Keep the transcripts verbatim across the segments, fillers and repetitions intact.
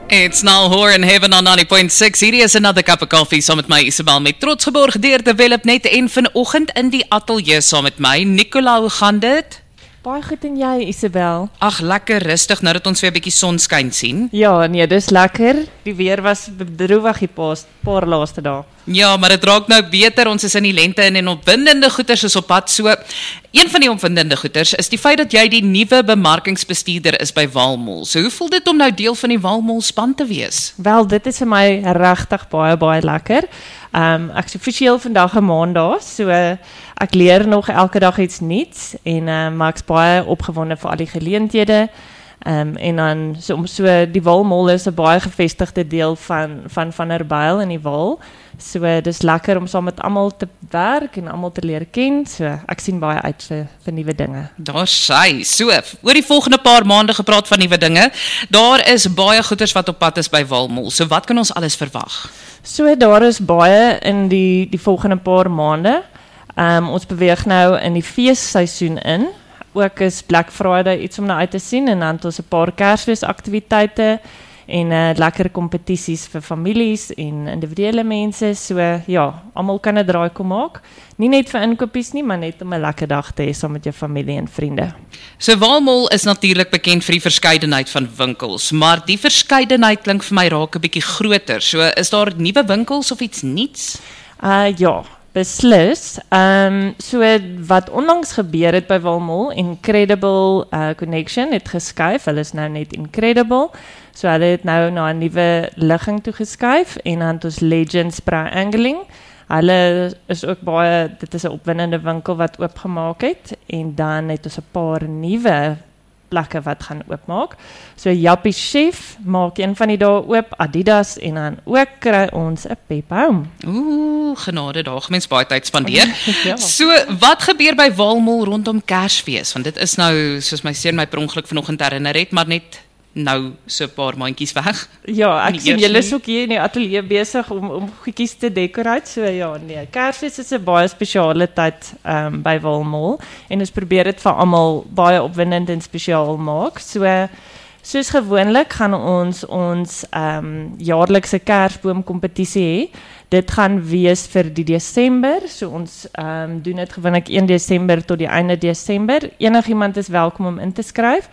It's now Whore in Heaven on ninety point six. Hierdie is Another Cup of Coffee saam met my Isabel met trots geborg deur Develop Net en vanoggend in die ateljee saam met my Nicola, hoe gaan dit? Baie goed en jy, Isabel? Ag, lekker rustig nou dat ons weer 'n bietjie sonskyn sien. Ja, nee, dis lekker. Die weer was bedroewig die paar, paar laaste dae. Ja, maar dit raak nou beter. Ons is in die lente in en opwindende goeters is op pad. So, een van die opwindende goeters is die feit dat jy die nuwe bemarkingsbestuurder is by Walmol. So, hoe voel dit om nou deel van die Walmol span te wees? Wel, dit is vir my regtig baie baie lekker. Um, ek is officieel vandag 'n maandag, so uh, ek leer nog elke dag iets nuuts en uh, maar ek's baie opgewonde vir al die geleenthede. Um, en dan so, so die Walmol is 'n baie gevestigde deel van van Vanderbijl in die Waal. So uh, dis lekker om saam met almal te werk en almal te leer ken. So ek sien baie uit vir vir nuwe dinge. Daar sy. So, oor die volgende paar maande gepraat van nuwe dinge. Daar is baie goeders wat op pad is by Walmol. So wat kan ons alles verwag? So daar is baie in die die volgende paar maande. Um, ons beweeg nou in die feesseisoen in. Ook is Black Friday iets om na uit te sien en dan het ons 'n paar Kersfeesaktiwiteite en uh, lekker kompetisies vir families en individuele mense. So ja, almal kan 'n draai kom maak. Nie net vir inkopies nie, maar net om 'n lekker dag te hê saam met jou familie en vriende. So Walmol is natuurlik bekend vir die verskeidenheid van winkels, maar die verskeidenheid klink vir my raak 'n bietjie groter. So is daar nuwe winkels of iets nuuts? Uh ja, beslis. Um, so wat onlangs gebeur het by Walmol, Incredible uh, Connection het geskuif. Hulle is nou net Incredible. So hulle het nou na 'n nuwe ligging toe geskuif en dan het ons Legends Pro Angling. Hulle is ook baie, dit is 'n opwindende winkel wat oopgemaak het en dan het ons 'n paar nuwe plekke wat gaan oopmaak. So Jappie Chef maak een van die dae oop, Adidas en dan ook kry ons 'n Pep Home. Ooh, genade, daar gaan mens baie tyd spandeer. Ja. So, wat gebeur by Walmol rondom Kersfees? Want dit is nou, soos my seun my per ongeluk vanoggend herinner het, maar net nou so 'n paar maandjies weg. Ja, ek Die sien eerste julle is nie. ook hier in die ateljee besig om om goedjies te decorate. So ja, nee, Kersfees is 'n baie spesiale tyd um, by Walmol en ons probeer dit vir almal baie opwindend en spesiaal maak. So soos gewoonlik gaan ons ons um, jaarlikse Kersboomkompetisie hê. Dit gaan wees vir die Desember. So ons um, doen dit gewoonlik een Desember tot die einde Desember. Enigiemand is welkom om in te skryf.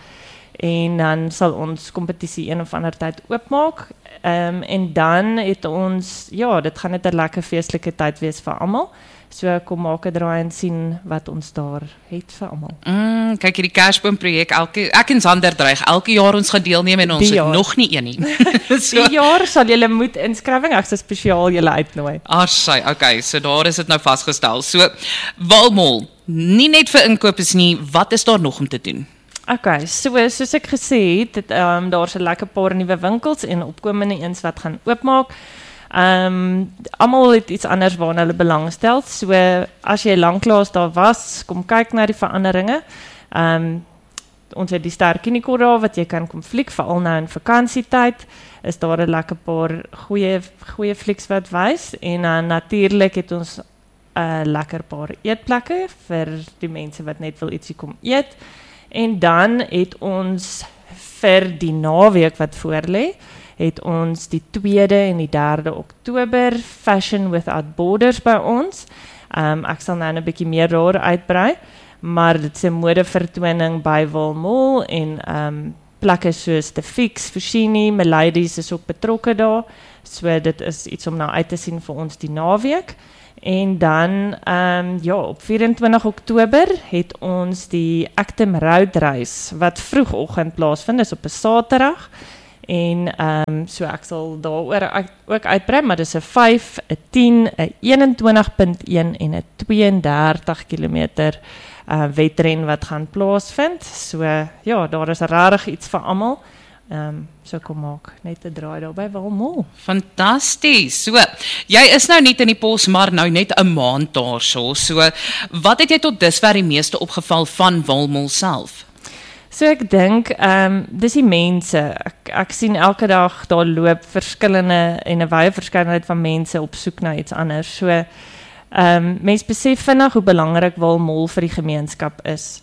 En dan sal ons kompetisie een of ander tyd oopmaak. Um, en dan het ons, ja, dit gaan net 'n lekker feestelike tyd wees vir almal. So kom maak 'n draai en sien wat ons daar het vir almal. Mm, kyk hierdie Kersboomprojek, elke ek en Sander dreig elke jaar ons gaan deelneem en ons Die het jaar. nog nie een nie. So, die jaar sal julle moet inskrywing, ek sal spesiaal julle uitnooi. Arsy, okay, so daar is dit nou vasgestel. So Walmol, nie net vir inkopes nie, wat is daar nog om te doen? Okay, so soos ek gesê het, het um, daar's 'n lekker paar nuwe winkels en opkomende eens wat gaan oopmaak. Um, almal het iets anders waarna hulle belangstel. So as jy lanklaas daar was, kom kyk na die veranderinge. Um, ons het die Ster-Kinekor daar wat jy kan kom fliek, veral nou in vakansietyd. Is daar 'n lekker paar goeie goeie flieks wat wys en dan uh, natuurlik het ons 'n uh, lekker paar eetplekke vir die mense wat net wil ietsie kom eet. En dan het ons vir die naweek wat voorlê, het ons die tweede en die derde Oktober Fashion Without Borders by ons. Um, ek sal nou 'n bietjie meer daar uitbrei, maar dit is 'n modevertoning by Walmol en um, plekke soos The Fix, Fushini, Miladies is ook betrokke daar. So dit is iets om nou uit te sien vir ons die naweek. En dan, um, ja, op vyf-en-twintig Oktober het ons die Actum Roadreis, wat vroegoggend plaasvind, is op 'n Saterdag. En um, so ek sal daaroor uit, ook uitbrei, maar dis 'n vyf, 'n tien, 'n eenentwintig punt een en 'n tweeëndertig kilometer uh, wedren wat gaan plaasvind. So ja, daar is regtig iets vir almal. Um, so kom maak net 'n draai daar by Walmol. Fantasties. So, jy is nou nie in die pos, maar nou net 'n maand daarso. So, wat het jy tot dusver die meeste opgeval van Walmol self? So ek dink, um, dis die mense. Ek, ek sien elke dag daar loop verskillende en 'n wye verskeidenheid van mense op soek na iets anders. So um, mens besef vinnig hoe belangrik Walmol vir die gemeenskap is.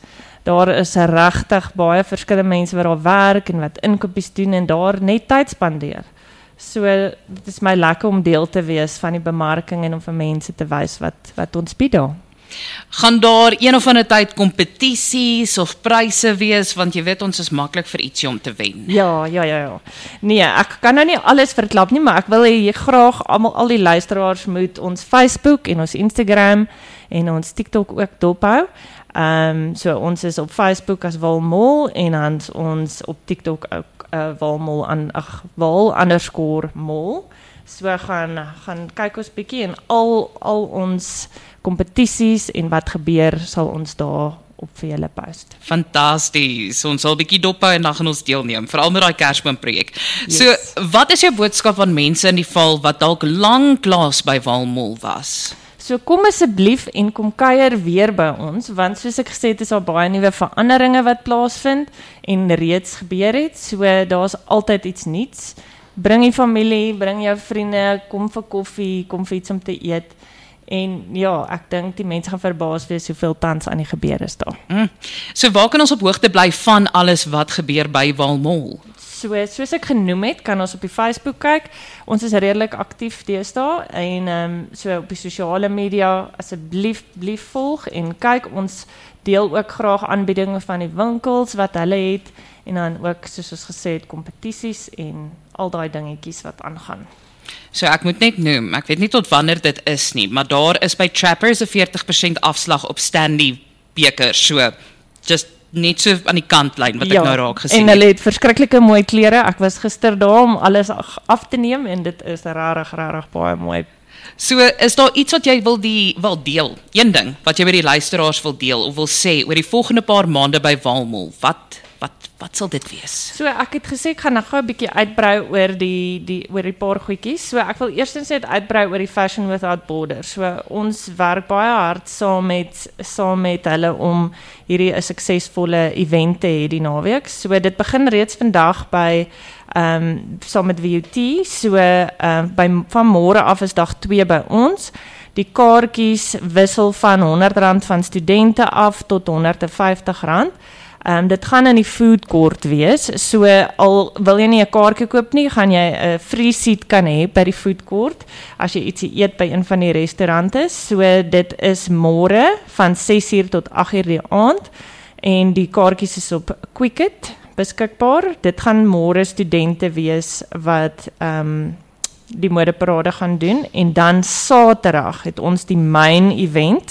daar is regtig baie verskillende mense wat daar werk en wat inkopies doen en daar net tyd spandeer. So dit is my lekker om deel te wees van die bemarking en om vir mense te wys wat wat ons bied daar. Gaan daar een of ander tyd kompetisies of pryse wees, want jy weet ons is maklik vir ietsie om te wen. Ja, ja, ja, ja. Nee, ek kan nou nie alles verklap nie, maar ek wil hê graag almal al die luisteraars moet ons Facebook en ons Instagram en ons TikTok ook dophou. Ehm um, so ons is op Facebook as Walmol en dan ons op TikTok ook uh, Walmol aan ag Wal underscore mol. So gaan gaan kyk ons bietjie en al al ons kompetisies en wat gebeur sal ons daar op vir julle post. Fantasties. Ons sal 'n bietjie dophou en dan gaan ons deelneem, veral met daai Kersboomprojek. Yes. So, wat is jou boodskap aan mense in die val wat dalk lanklaas by Walmol was? So kom asseblief en kom kuier weer by ons, want soos ek gesê het, is daar baie nuwe veranderinge wat plaasvind en reeds gebeur het. So daar's altyd iets nuuts. Bring die familie, bring jou vriende, kom vir koffie, kom vir iets om te eet. En ja, ek dink die mense gaan verbaas wees hoeveel tans aan die gebeur is daar. Mm. So waar kan ons op hoogte bly van alles wat gebeur by Walmol? So, soos ek genoem het, kan ons op die Facebook kyk. Ons is redelik aktief deesdae en um, so op die sosiale media asseblief blief volg en kyk, ons deel ook graag aanbiedinge van die winkels wat hulle het en dan ook soos ons gesê het kompetisies en al daai dingetjies wat aangaan. So ek moet net noem, ek weet nie tot wanneer dit is nie, maar daar is by Trappers 'n veertig persent afslag op Stanley bekers. So just net so aan die kantlyn wat ja, ek nou raak gesien en hulle het verskriklike mooi klere. Ek was gister daar om alles af te neem en dit is regtig regtig baie mooi. So is daar iets wat jy wil die wil deel? Een ding wat jy by die luisteraars wil deel of wil sê oor die volgende paar maande by Walmol? Wat wat wat sal dit wees? So ek het gesê ek gaan nou gou 'n bietjie uitbrei oor die die oor die paar goedjies. So ek wil eerstens net uitbrei oor die Fashion Without Borders. So ons werk baie hard saam met saam met hulle om hierdie 'n suksesvolle event te hê die naweek. So dit begin reeds vandag by ehm um, saam met V U T. So ehm um, by van môre af is dag twee by ons. Die kaartjies wissel van honderd rand van studente af tot honderd en vyftig rand. Um, dit gaan in die food court wees, so al wil jy nie 'n kaartjie koop nie, gaan jy 'n free seat kan hê by die food court, as jy ietsie eet by een van die restaurante. So dit is môre van ses uur tot agt uur die aand, en die kaartjies is op Quicket beskikbaar. Dit gaan môre studente wees wat um, die modeparade gaan doen, en dan Saterdag het ons die main event.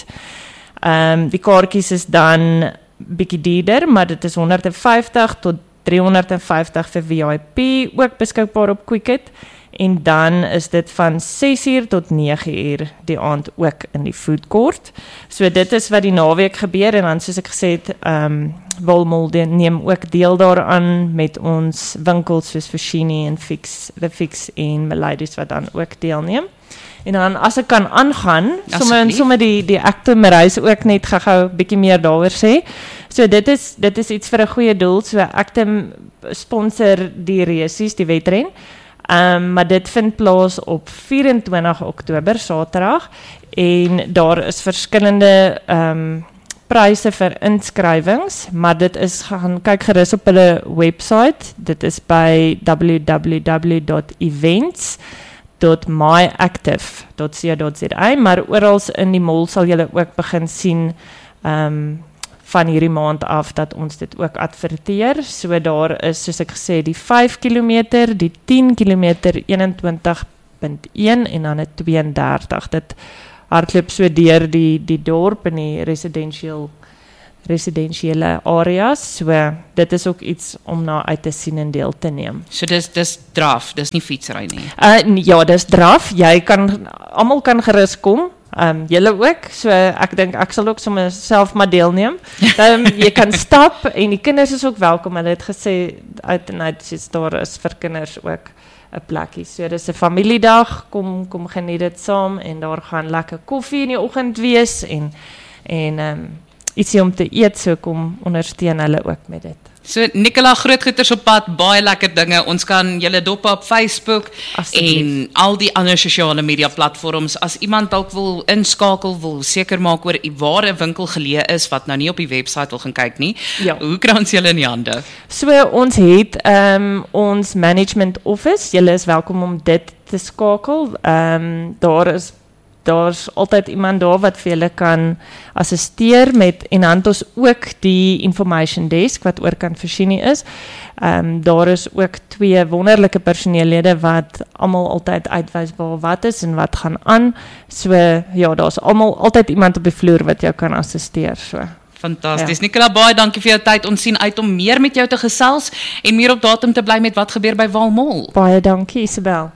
Um, die kaartjies is dan bietjie duurder, maar dit is honderd en vyftig tot driehonderd en vyftig vir V I P, ook beskikbaar op Quicket, en dan is dit van ses uur tot nege uur die aand ook in die food court. So dit is wat die naweek gebeur, en dan soos ek gesê het, um, Walmol neem ook deel daaraan met ons winkels soos Foschini en Fix, The Fix en Miladies wat dan ook deelneem. En dan as ek kan aangaan, sommer sommer die die Acte Marais ook net gou-gou bietjie meer daaroor sê. So dit is dit is iets vir 'n goeie doel. So Acte sponsor die resies, die wedren. Ehm um, maar dit vind plaas op vyf en twintig Oktober, Saterdag, en daar is verskillende ehm um, pryse vir inskrywings, maar dit is gaan kyk gerus op hulle website. Dit is by w w w dot events dot my active dot co dot za, maar oral in die mall sal julle ook begin sien um, van hierdie maand af dat ons dit ook adverteer. So daar is, soos ek gesê, die vyf kilometer, die tien kilometer eenentwintig punt een en dan die twee en dertig. Dit hardloop so deur die die dorp in die residential residensiële areas, so dit is ook iets om na uit te sien en deel te neem. So dis dis draf, dis nie fietsry nie. Uh, ja, dis draf. Jy kan almal kan gerus kom. Um, julle ook, so ek dink ek sal ook sommer self maar deelneem. Um, jy kan stap en die kinders is ook welkom. Hulle het gesê uit en uit is daar is vir kinders ook 'n plekkie. So dis 'n familiedag, kom kom geniet dit saam, en daar gaan lekker koffie in die oggend wees en en um, ietsie om te eet, so kom ondersteun hulle ook met dit. So Nicola, groot goeters op pad, baie lekker dinge. Ons kan julle dop op Facebook en al die ander sosiale media platforms. As iemand dalk wil inskakel, wil seker maak oor waar 'n winkel geleë is wat nou nie op die webwerf wil gaan kyk nie. Ja. Hoe kry ons julle in die hande? So ons het um, ons management office. Julle is welkom om dit te skakel. Um, daar is Daar's altyd iemand daar wat vir julle kan assisteer met en dan het ons ook die information desk wat oor kan voorsien is. Um, daar is ook twee wonderlike personeellede wat almal altyd uitwys waar wat is en wat gaan aan. So ja, daar's almal altyd iemand op die vloer wat jou kan assisteer so. Fantasties. Ja. Nicola, baie dankie vir jou tyd. Ons sien uit om meer met jou te gesels en meer op datum te bly met wat gebeur by Vaal Mall. Baie dankie, Isabel.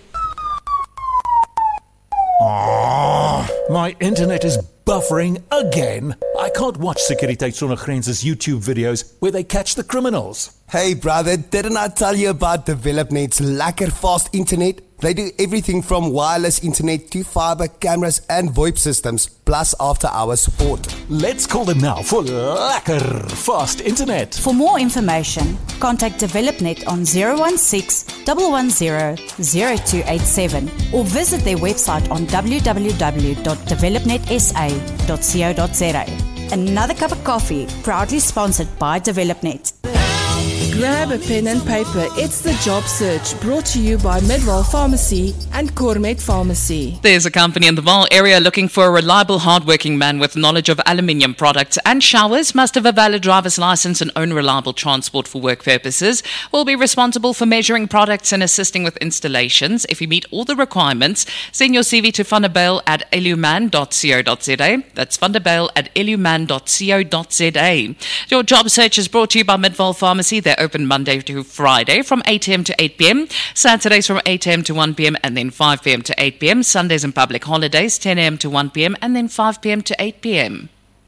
Oh, my internet is buffering again. I can't watch Sekuriteit Sonder Grense's YouTube videos where they catch the criminals. Hey brother, didn't I tell you about DevelopNet's lekker fast internet? They do everything from wireless internet to fiber, cameras and VoIP systems, plus after-hours support. Let's call them now for lekker fast internet. For more information, contact DevelopNet on zero one six, one one zero, zero two eight seven or visit their website on w w w dot developnet s a dot co dot z a. Another cup of coffee, proudly sponsored by DevelopNet. Grab a pen and paper. It's the job search, brought to you by Midwell Pharmacy and Cormet Pharmacy. There's a company in the Vaal area looking for a reliable, hardworking man with knowledge of aluminium products and showers, must have a valid driver's license and own reliable transport for work purposes, will be responsible for measuring products and assisting with installations. If you meet all the requirements, send your C V to vanderbale at eluman dot co dot z a. That's vanderbale at eluman dot co dot z a. Your job search is brought to you by Midwell Pharmacy. They're open Monday to Friday from eight a m to eight p m, Saturdays from eight a m to one p m and then five p m to eight p m, Sundays and public holidays ten a m to one p m and then five p m to eight p m.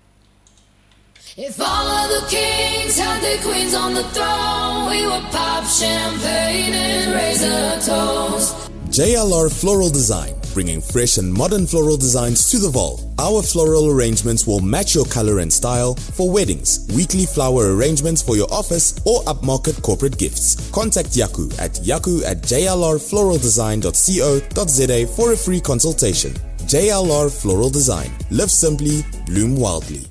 If all of the kings had their queens on the throne, we would pop champagne and raise a toast. J L R Floral Design, bringing fresh and modern floral designs to the Vaal. Our floral arrangements will match your color and style for weddings, weekly flower arrangements for your office or upmarket corporate gifts. Contact Yaku at yaku at j l r floral design dot co dot z a for a free consultation. J L R Floral Design. Live simply, bloom wildly.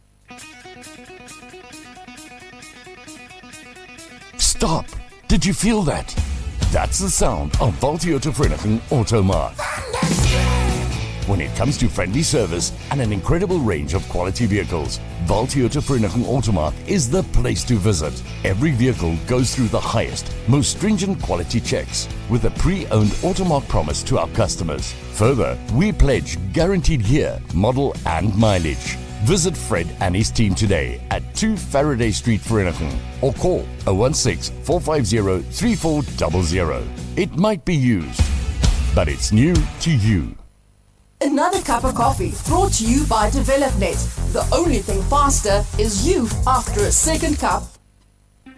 Stop! Did you feel that? That's the sound of Vaal Toyota Vereniging Automark. When it comes to friendly service and an incredible range of quality vehicles, Vaal Toyota Vereniging Automark is the place to visit. Every vehicle goes through the highest, most stringent quality checks with a pre-owned Automark promise to our customers. Further, we pledge guaranteed year, model and mileage. Visit Fred and his team today at two Faraday Street, Vereniging, or call zero one six, four five zero, three four zero zero. It might be used, but it's new to you. Another cup of coffee brought to you by DevelopNet. The only thing faster is you after a second cup.